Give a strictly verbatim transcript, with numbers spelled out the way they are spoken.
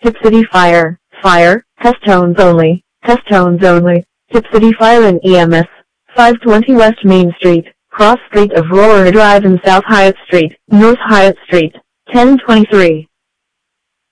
Hip City Fire, Fire, test tones only, test tones only. Hip City Fire and E M S, five twenty West Main Street, cross street of Aurora Drive and South Hyatt Street, North Hyatt Street, ten twenty-three.